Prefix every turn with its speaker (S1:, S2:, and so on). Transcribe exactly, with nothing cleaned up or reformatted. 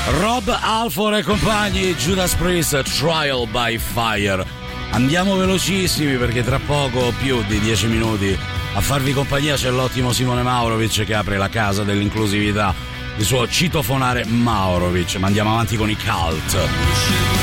S1: Rob Halford e compagni, Judas Priest, Trial by Fire. Andiamo velocissimi perché tra poco, più di dieci minuti, a farvi compagnia c'è l'ottimo Simone Maurovic che apre la casa dell'inclusività, il suo citofonare Maurovic. Ma andiamo avanti con i Cult.